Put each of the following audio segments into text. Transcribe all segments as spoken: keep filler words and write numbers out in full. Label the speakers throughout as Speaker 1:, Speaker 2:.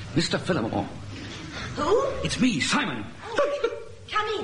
Speaker 1: Mister Fillmore.
Speaker 2: Who?
Speaker 1: It's me, Simon.
Speaker 2: Oh, come in.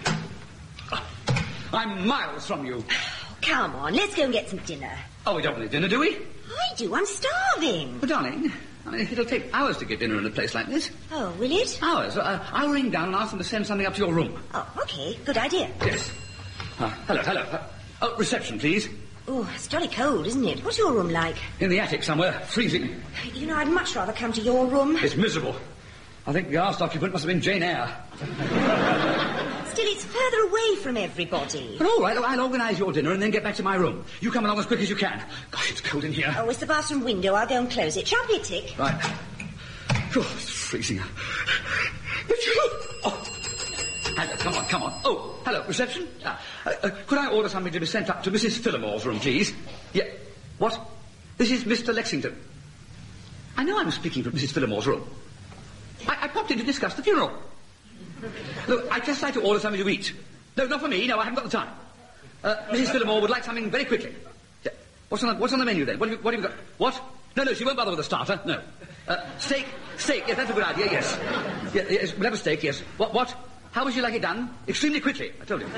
Speaker 1: I'm miles from you.
Speaker 2: Come on, let's go and get some dinner.
Speaker 1: Oh, we don't want any dinner, do we?
Speaker 2: I do, I'm starving.
Speaker 1: Well, darling, I mean, it'll take hours to get dinner in a place like this.
Speaker 2: Oh, will it?
Speaker 1: Hours. Uh, I'll ring down and ask them to send something up to your room.
Speaker 2: Oh, okay, good idea.
Speaker 1: Yes. Uh, hello, hello. Uh, oh, reception, please.
Speaker 2: Oh, it's jolly cold, isn't it? What's your room like?
Speaker 1: In the attic somewhere, freezing.
Speaker 2: You know, I'd much rather come to your room.
Speaker 1: It's miserable. I think the last occupant must have been Jane Eyre.
Speaker 2: Still, it's further away from everybody.
Speaker 1: But all right, I'll organise your dinner and then get back to my room. You come along as quick as you can. Gosh, it's cold in here.
Speaker 2: Oh, it's the bathroom window. I'll go and close it. Sharp your tick.
Speaker 1: Right. Oh, it's freezing. Oh. Hello, come on, come on. Oh, hello, reception? Uh, uh, could I order something to be sent up to Missus Fillmore's room, please? Yeah. What? This is Mister Lexington. I know I'm speaking from Missus Fillmore's room. I, I popped in to discuss the funeral. Look, I'd just like to order something to eat. No, not for me. No, I haven't got the time. Uh, Missus Fillmore would like something very quickly. Yeah. What's on the, what's on the menu then? What have, you, what have you got? What? No, no, she won't bother with a starter. No. Uh, steak. Steak. Yes, that's a good idea. Yes. Yeah, yes, we'll have a steak. Yes. What? What? How would you like it done? Extremely quickly. I told you.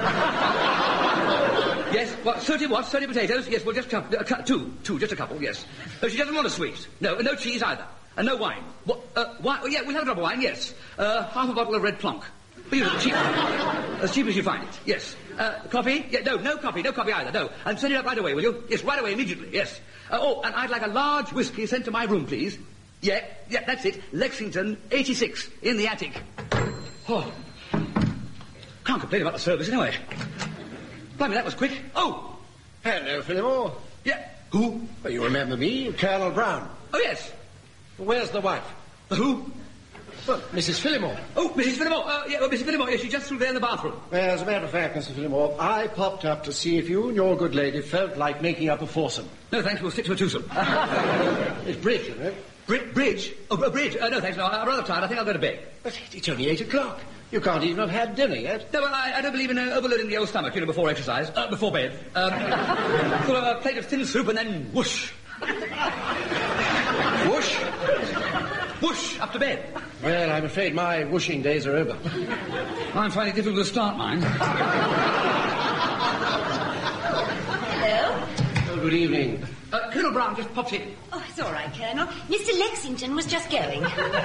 Speaker 1: Yes. What? Thirty what? Thirty potatoes. Yes. Well, just couple, uh, cu- two. Two. Just a couple. Yes. No, she doesn't want a sweet. No. No cheese either. And no wine. What? Uh, wine? Oh, yeah, we'll have a drop of wine. Yes. Uh, half a bottle of red plonk. But you know, cheap. As cheap as you find it. Yes. Uh, coffee? Yeah, no, no coffee. No coffee either. No. And send it up right away, will you? Yes, right away, immediately. Yes. Uh, oh, and I'd like a large whiskey sent to my room, please. Yeah, yeah, that's it. Lexington, eighty-six, in the attic. Oh. Can't complain about the service anyway. Blimey, that was quick. Oh.
Speaker 3: Hello, Fillmore.
Speaker 1: Yeah. Who?
Speaker 3: Well, you remember me, Colonel Brown.
Speaker 1: Oh, yes.
Speaker 3: Where's the wife?
Speaker 1: The who?
Speaker 3: Well, Missus Fillmore.
Speaker 1: Oh, Missus Fillmore. Uh, yeah, well, Missus Fillmore, yes, she's just through there in the bathroom.
Speaker 3: Well, as a matter of fact, Mister Fillmore, I popped up to see if you and your good lady felt like making up a foursome.
Speaker 1: No, thanks, we'll stick to a twosome.
Speaker 3: It's bridge, you know.
Speaker 1: Bri- bridge? Oh, a bridge? Uh, no, thanks, no, I'm rather tired. I think I'll go to bed.
Speaker 3: But it's only eight o'clock. You can't even have had dinner yet.
Speaker 1: No, well, I, I don't believe in uh, overloading the old stomach, you know, before exercise. Uh, before bed. Um, sort of a plate of thin soup and then whoosh.
Speaker 3: Whoosh?
Speaker 1: Whoosh, up to bed.
Speaker 3: Well, I'm afraid my whooshing days are over.
Speaker 1: I'm finding it difficult to start mine.
Speaker 2: Hello?
Speaker 3: Oh, good evening.
Speaker 1: Uh, Colonel Brown just popped in.
Speaker 2: Oh, it's all right, Colonel. Mister Lexington was just going.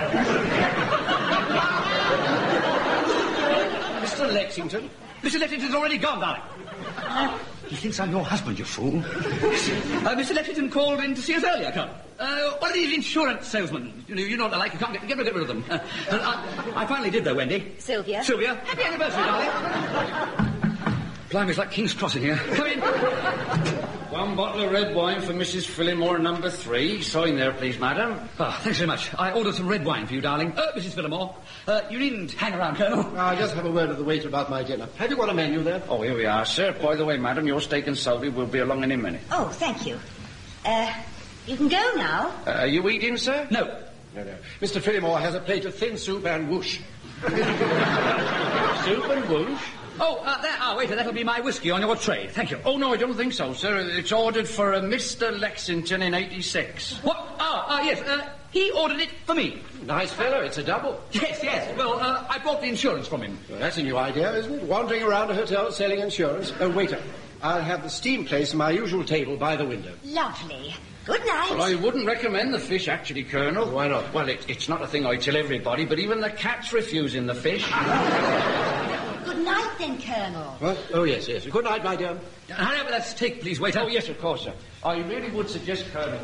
Speaker 3: Mister Lexington?
Speaker 1: Mister Lexington's already gone, darling. He thinks I'm your husband, you fool. uh, Mister Lexington called in to see us earlier, Colonel. Uh, one of these insurance salesmen. You know, you know what they're like. You can't get, get, get rid of them. Uh, I, I finally did, though, Wendy.
Speaker 2: Sylvia.
Speaker 1: Sylvia. Happy anniversary, darling. Blimey, it's like King's Cross in here. Come in.
Speaker 4: One bottle of red wine for Missus Fillmore, number three. Sign there, please, madam.
Speaker 1: Oh, thanks very much. I ordered some red wine for you, darling. Uh, Missus Fillmore. Uh, you needn't hang around, Colonel.
Speaker 3: I'll just have a word with the waiter about my dinner. Have you got a menu there?
Speaker 4: Oh, here we are, sir. By the way, madam, your steak and salty will be along in a minute.
Speaker 2: Oh, thank you. Uh, you can go now.
Speaker 4: Uh, are you eating, sir?
Speaker 1: No.
Speaker 3: No, no. Mister Fillmore has a plate of thin soup and whoosh.
Speaker 4: Soup and whoosh?
Speaker 1: Oh, uh, there, ah, waiter, that'll be my whiskey on your tray. Thank you.
Speaker 4: Oh, no, I don't think so, sir. It's ordered for uh, Mister Lexington in eighty-six.
Speaker 1: What? Ah, ah, yes, uh, he ordered it for me.
Speaker 3: Nice fellow, it's a double.
Speaker 1: Yes, yes. Well, uh, I bought the insurance from him.
Speaker 3: Well, that's a new idea, isn't it? Wandering around a hotel selling insurance. Oh, waiter, I'll have the steam place on my usual table by the window.
Speaker 2: Lovely. Good night.
Speaker 4: Well, I wouldn't recommend the fish, actually, Colonel.
Speaker 3: Why not?
Speaker 4: Well, it, it's not a thing I tell everybody, but even the cat's refusing the fish.
Speaker 2: Good night, then, Colonel.
Speaker 3: What? Oh, yes, yes. Good night, my dear.
Speaker 1: Hurry up with that steak, please, waiter.
Speaker 4: Oh, yes, of course, sir. I really would suggest, Colonel.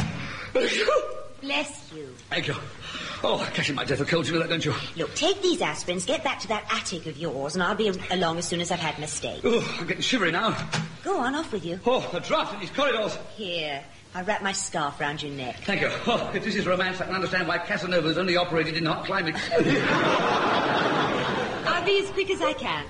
Speaker 2: Bless you.
Speaker 1: Thank you. Oh, catching my death of cold, you know that, don't you?
Speaker 2: Look, take these aspirins, get back to that attic of yours, and I'll be along as soon as I've had my steak.
Speaker 1: Oh, I'm getting shivery now.
Speaker 2: Go on, off with you.
Speaker 1: Oh, the draft in these corridors.
Speaker 2: Here, I'll wrap my scarf round your neck.
Speaker 1: Thank you. Oh, if this is romance, I can understand why Casanova's only operated in hot climates.
Speaker 2: I'll be as quick as I can.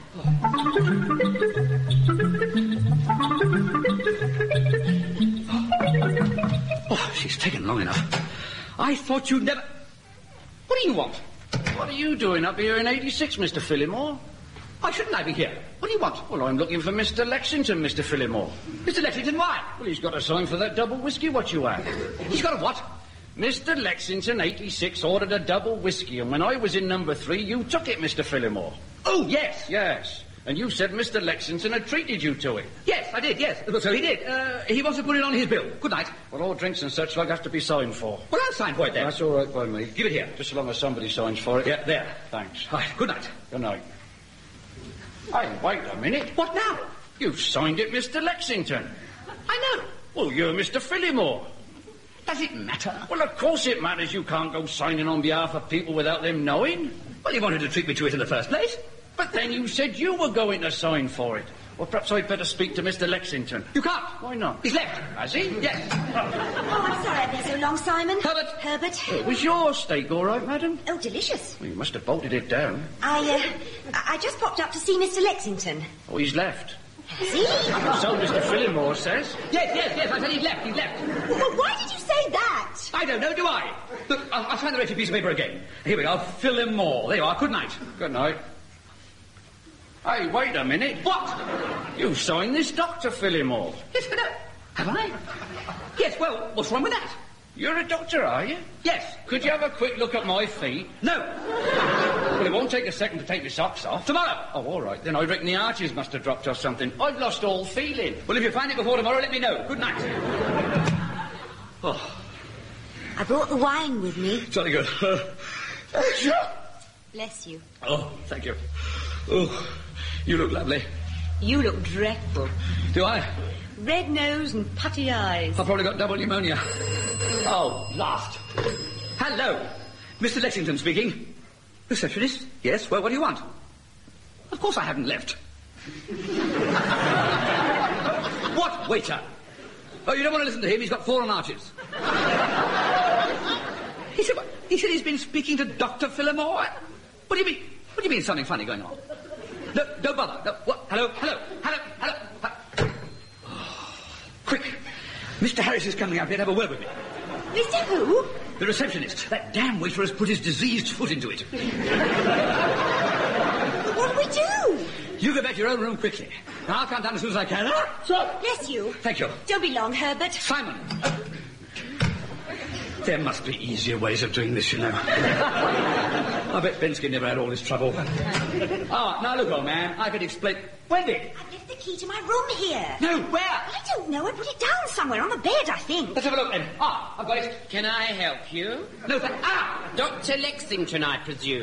Speaker 1: Oh, she's taken long enough. I thought you'd never... What do you want?
Speaker 4: What are you doing up here in eighty-six, Mister Fillmore?
Speaker 1: Why shouldn't I be here? What do you want?
Speaker 4: Well, I'm looking for Mister Lexington, Mister Fillmore.
Speaker 1: Mister Lexington, why?
Speaker 4: Well, he's got a sign for that double whiskey what you had.
Speaker 1: He's got a what?
Speaker 4: Mister Lexington, eighty-six, ordered a double whiskey, and when I was in number three, you took it, Mister Phillimore.
Speaker 1: Oh, yes.
Speaker 4: Yes. And you said Mister Lexington had treated you to it.
Speaker 1: Yes, I did, yes. So he did. Uh, he wants to put it on his bill. Good night.
Speaker 4: Well, all drinks and such like have to be signed for.
Speaker 1: Well, I'll sign for it then.
Speaker 4: That's all right by me.
Speaker 1: Give it here.
Speaker 4: Just as long as somebody signs for it.
Speaker 1: Yeah, there.
Speaker 4: Thanks.
Speaker 1: Right, good night.
Speaker 4: Good night. Hey, wait a minute.
Speaker 1: What now?
Speaker 4: You've signed it, Mister Lexington.
Speaker 1: I know.
Speaker 4: Well, you're Mister Phillimore.
Speaker 1: Does it matter?
Speaker 4: Well, of course it matters. You can't go signing on behalf of people without them knowing.
Speaker 1: Well, he wanted to treat me to it in the first place.
Speaker 4: But then you said you were going to sign for it. Well, perhaps I'd better speak to Mister Lexington.
Speaker 1: You can't.
Speaker 4: Why not?
Speaker 1: He's left.
Speaker 4: Has he?
Speaker 1: Yes.
Speaker 2: Oh, I'm sorry I've been so long, Simon.
Speaker 1: Herbert.
Speaker 2: Herbert.
Speaker 4: It was your steak, all right, madam?
Speaker 2: Oh, delicious.
Speaker 4: Well, you must have bolted it down.
Speaker 2: I, uh, I I just popped up to see Mister Lexington.
Speaker 4: Oh, he's left.
Speaker 2: Has he?
Speaker 4: So Mister Phillimore says.
Speaker 1: Yes, yes, yes. I said he's left. He's left.
Speaker 2: Well, why did you say that?
Speaker 1: I don't know, do I? Look, I'll, I'll sign the wretched piece of paper again. Here we go. Fill him more. There you are. Good night.
Speaker 4: Good night. Hey, wait a minute.
Speaker 1: What?
Speaker 4: You signed this, Doctor Phillimore.
Speaker 1: Yes, no. Have I? Yes, well, what's wrong with that?
Speaker 4: You're a doctor, are you?
Speaker 1: Yes.
Speaker 4: Could you have a quick look at my feet?
Speaker 1: No.
Speaker 4: Well, it won't take a second to take my socks off.
Speaker 1: Tomorrow.
Speaker 4: Oh, all right. Then I reckon the arches must have dropped or something. I've lost all feeling.
Speaker 1: Well, if you find it before tomorrow, let me know. Good night. Oh,
Speaker 2: I brought the wine with me.
Speaker 1: jolly good.
Speaker 2: Bless you.
Speaker 1: Oh, thank you. Oh, you look lovely.
Speaker 2: You look dreadful.
Speaker 1: Do I?
Speaker 2: Red nose and putty eyes.
Speaker 1: I've probably got double pneumonia. Oh, last. Hello. Mister Lexington speaking. Receptionist? Yes, well, what do you want? Of course I haven't left. What, waiter? Oh, you don't want to listen to him? He's got fallen arches. He said, what? He said he's been speaking to Doctor Phillimore? What do you mean? What do you mean something funny going on? No, don't bother. No, what? Hello, hello, hello, hello. hello. Oh, quick. Mister Harris is coming out here to have a word with me.
Speaker 2: Mister who?
Speaker 1: The receptionist. That damn waiter has put his diseased foot into it.
Speaker 2: What do we do?
Speaker 1: You go back to your own room quickly. Now, I'll come down as soon as I can. Ah, so.
Speaker 2: Bless you.
Speaker 1: Thank you.
Speaker 2: Don't be long, Herbert.
Speaker 1: Simon. Uh, there must be easier ways of doing this, you know. I bet Bensky never had all this trouble. Ah, now look, old man, I could explain. Wendy!
Speaker 2: I've left the key to my room here.
Speaker 1: No, where?
Speaker 2: I don't know. I put it down somewhere on the bed, I think.
Speaker 1: Let's have a look then. Ah, I've got it.
Speaker 5: Can I help you?
Speaker 1: No, thank... Ah!
Speaker 5: Doctor Lexington, I presume.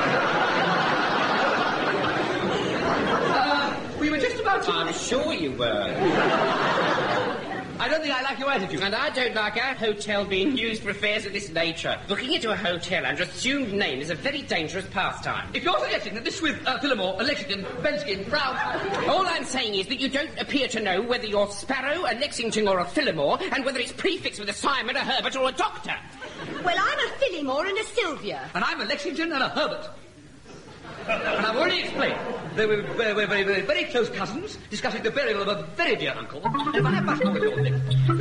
Speaker 1: Uh, we were just about to...
Speaker 5: I'm sure you were.
Speaker 1: I don't think I like your attitude.
Speaker 5: And I don't like our hotel being used for affairs of this nature. Booking into a hotel under assumed name is a very dangerous pastime.
Speaker 1: If you're suggesting that this with uh, Phillimore, Lexington, Benskin, Brown...
Speaker 5: All I'm saying is that you don't appear to know whether you're Sparrow, a Lexington or a Phillimore, and whether it's prefixed with a Simon, a Herbert or a Doctor.
Speaker 2: Well, I'm a Phillimore and a Sylvia.
Speaker 1: And I'm a Lexington and a Herbert. And I've already explained that we're, we're, we're very, very, very close cousins, discussing the burial of a very dear uncle. And if I have much more with your lips.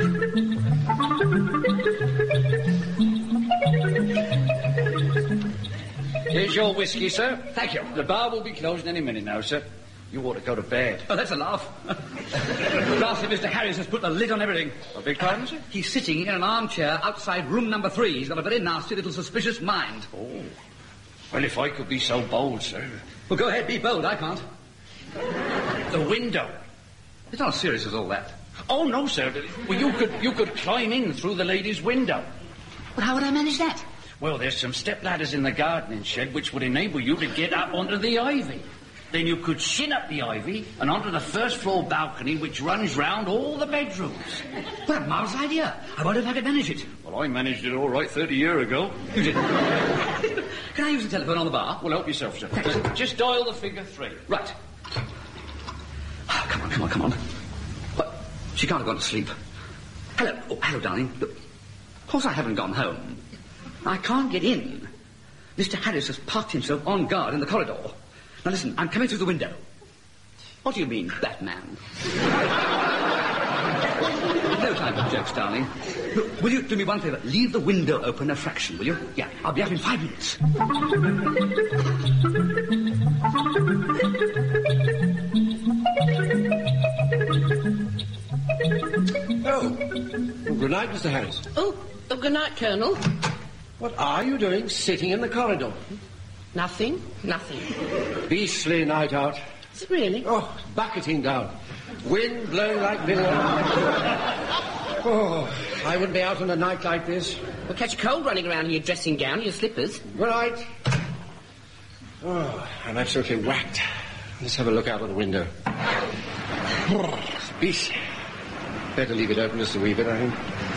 Speaker 4: Here's your whiskey, sir.
Speaker 1: Thank you.
Speaker 4: The bar will be closing any minute now, sir. You ought to go to bed.
Speaker 1: Oh, that's a laugh. Lastly, Mister Harris has put the lid on everything.
Speaker 4: A big pardon, sir?
Speaker 1: He's sitting in an armchair outside room number three. He's got a very nasty little suspicious mind.
Speaker 4: Oh. Well, if I could be so bold, sir.
Speaker 1: Well, go ahead, be bold. I can't.
Speaker 4: The window.
Speaker 1: It's not as serious as all that.
Speaker 4: Oh, no, sir. Well, you could you could climb in through the lady's window.
Speaker 1: But how would I manage that?
Speaker 4: Well, there's some step ladders in the gardening shed which would enable you to get up onto the ivy. Then you could shin up the ivy and onto the first floor balcony which runs round all the bedrooms.
Speaker 1: What a marvellous idea. I wonder if I could manage it.
Speaker 4: Well, I managed it all right thirty years ago.
Speaker 1: You did. Can I use the telephone on the bar?
Speaker 4: Well, help yourself, sir. Just, just dial the figure three.
Speaker 1: Right. Oh, come on, come on, come on. What? She can't have gone to sleep. Hello. Oh, hello, darling. Look, of course I haven't gone home. I can't get in. Mister Harris has parked himself on guard in the corridor. Now listen, I'm coming through the window. What do you mean, Batman? No time for jokes, darling. Look, will you do me one favour? Leave the window open a fraction, will you? Yeah, I'll be up in five minutes.
Speaker 4: Oh.
Speaker 3: Good night, Mister Harris.
Speaker 5: Oh, oh, good night, Colonel.
Speaker 3: What are you doing sitting in the corridor?
Speaker 5: Nothing, nothing.
Speaker 3: Beastly night out.
Speaker 5: Is it really?
Speaker 3: Oh, bucketing down. Wind blowing like billows. Oh, I wouldn't be out on a night like this.
Speaker 5: We'll catch a cold running around in your dressing gown and your slippers.
Speaker 3: Good night. Oh, I'm absolutely whacked. Let's have a look out of the window. Oh, it's beastly. Better leave it open just a wee bit, I think.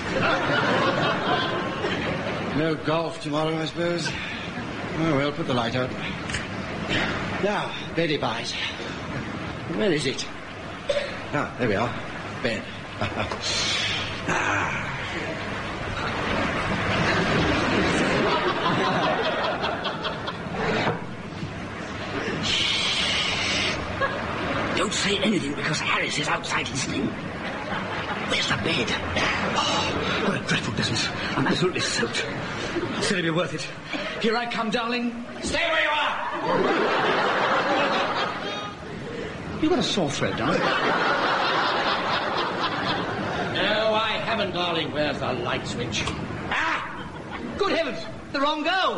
Speaker 3: No golf tomorrow, I suppose. Oh, well, put the light out. Now, bed buys. Where is it? Ah, there we are. Bed. Ah.
Speaker 1: Don't say anything because Harris is outside listening. Where's the bed? Oh, what a dreadful business. I'm absolutely soaked. Still, it'll be worth it. Here I come, darling.
Speaker 3: Stay where you are!
Speaker 1: You got a sore throat, darling?
Speaker 3: No, I haven't, darling. Where's the light switch?
Speaker 1: Ah! Good heavens! The wrong girl!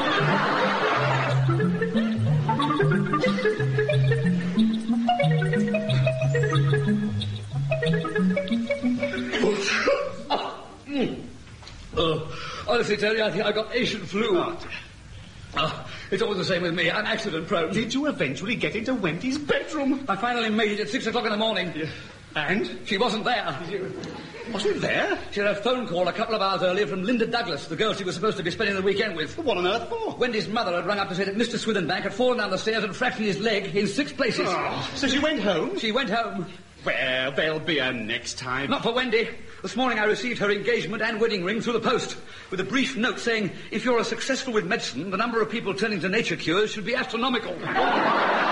Speaker 1: oh, mm. oh, honestly, Terry, I think I got Asian flu. Oh, oh, it's always the same with me. I'm accident prone.
Speaker 6: Did you eventually get into Wendy's bedroom?
Speaker 1: I finally made it at six o'clock in the morning.
Speaker 6: Yeah. And?
Speaker 1: She wasn't there.
Speaker 6: Wasn't there?
Speaker 1: She had a phone call a couple of hours earlier from Linda Douglas, the girl she was supposed to be spending the weekend with.
Speaker 6: What on earth for?
Speaker 1: Wendy's mother had rung up to say that Mister Swithenbank had fallen down the stairs and fractured his leg in six places.
Speaker 6: Oh, so she went home?
Speaker 1: She went home.
Speaker 6: Well, there'll be a next time.
Speaker 1: Not for Wendy. This morning I received her engagement and wedding ring through the post, with a brief note saying, if you're successful with medicine, the number of people turning to nature cures should be astronomical.